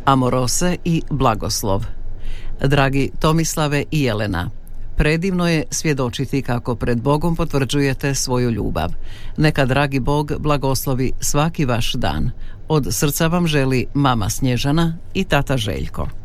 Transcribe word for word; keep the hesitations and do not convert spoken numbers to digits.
Amorose i blagoslov. Dragi Tomislave i Jelena, predivno je svjedočiti kako pred Bogom potvrđujete svoju ljubav. Neka dragi Bog blagoslovi svaki vaš dan. Od srca vam želi mama Snježana i tata Željko.